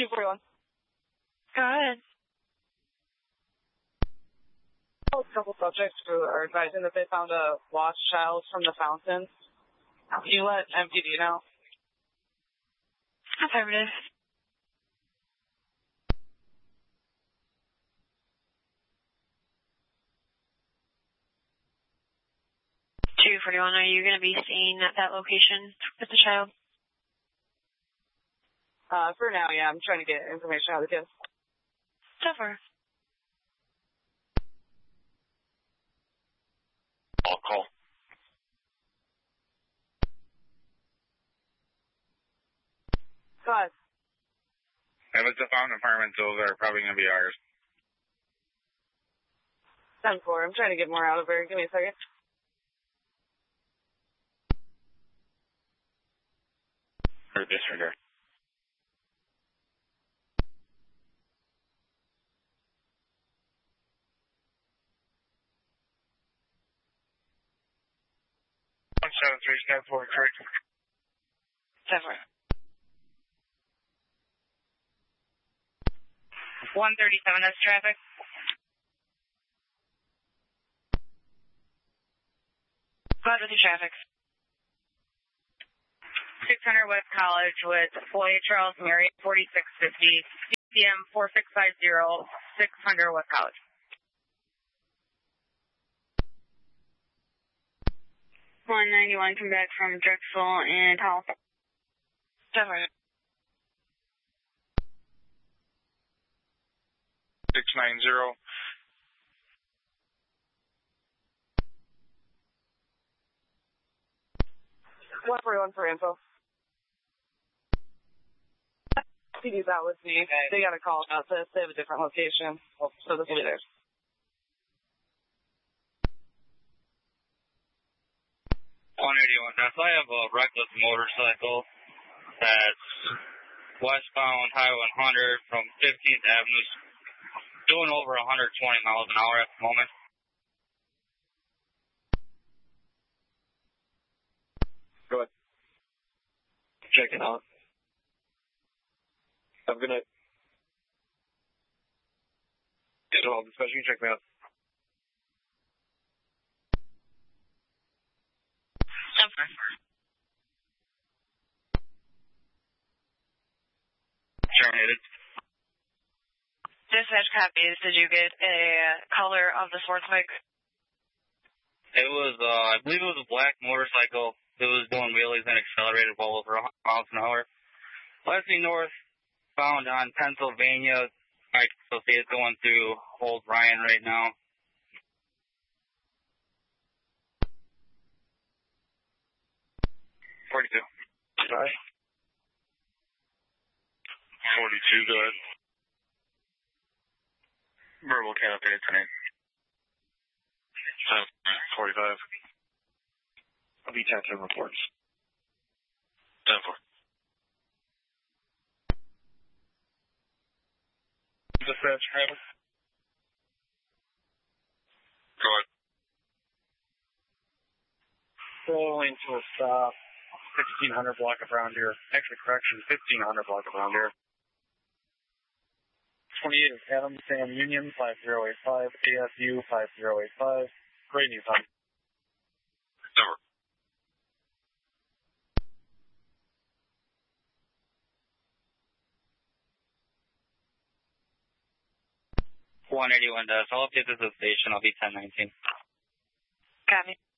241. Go ahead. A couple subjects who are advising that they found a lost child from the fountain. Can you let MPD know? Affirmative. Are you going to be staying at that location with the child? For now, yeah. I'm trying to get information out of the kids. Suffer. I'll call. Go ahead. If it's the fountain apartments, those are probably going to be ours. 10-4. I'm trying to get more out of her. Give me a second. Or disregard. One 737 4 correct. Suffer. 137, that's traffic. Go ahead with your traffic. 600 West College with Floyd Charles Mary, 4650, CPM 4650, 600 West College. $191 come back from Drexel and Hall. Suffer. 690. 141 for info. PD's out with me. They got a call about this. They have a different location, so this will be theirs. That's I have a reckless motorcycle that's westbound Highway 100 from 15th Avenue, doing over 120 miles an hour at the moment. Go ahead. Check it out. I'm going to get all the special. You check me out. Terminated. Dispatch copies. Did you get a color of the sports bike? It was, I believe it was a black motorcycle. It was doing wheelies and accelerated well over 100 miles an hour. Leslie North found on Pennsylvania. I can still see it going through Old Ryan right now. $42. All right. 42, go ahead. Verbal can update tonight. 45. I'll be 10 reports. 10-4. Dispatch, Travis. Go ahead. Rolling to a stop. 1600 block of round here. Actually, correction, 1500 block of round here. 28 is Adam Sam Union 5085, ASU 5085. Great news, huh? Over. 181 does. I'll update this at the station. I'll be 1019. Copy.